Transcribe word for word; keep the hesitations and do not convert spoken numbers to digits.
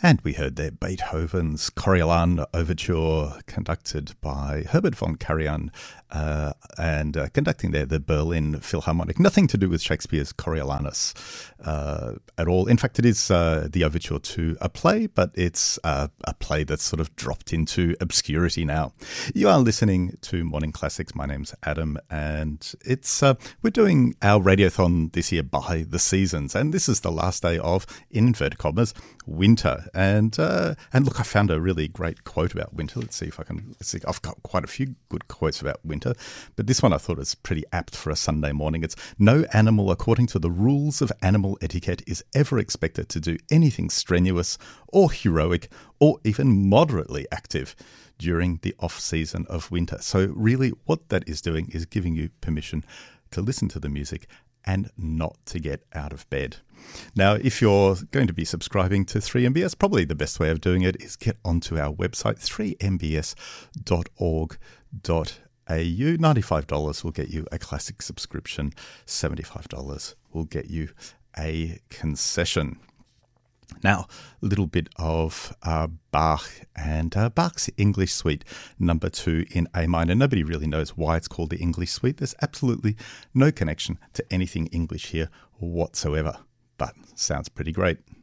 And we heard there Beethoven's Coriolan Overture, conducted by Herbert von Karajan, uh, and uh, conducting there the Berlin Philharmonic. Nothing to do with Shakespeare's Coriolanus uh, at all. In fact, it is uh, the overture to a play, but it's uh, a play that's sort of dropped into obscurity now. You are listening to Morning Classics. My name's Adam, and it's uh, we're doing our radiothon this year by the seasons, and this is the last day of, in inverted commas, winter. And uh, and look, I found a really great quote about winter. Let's see if I can. Let's see. I've got quite a few good quotes about winter, but this one I thought was pretty apt for a Sunday morning. It's, no animal, according to the rules of animal etiquette, is ever expected to do anything strenuous or heroic or even moderately active during the off-season of winter. So really what that is doing is giving you permission to listen to the music and not to get out of bed. Now, if you're going to be subscribing to three M B S, probably the best way of doing it is get onto our website, three m b s dot org dot a u. ninety-five dollars will get you a classic subscription. seventy-five dollars will get you a concession. Now, a little bit of uh, Bach and uh, Bach's English Suite number two in A minor. Nobody really knows why it's called the English Suite. There's absolutely no connection to anything English here whatsoever, but sounds pretty great.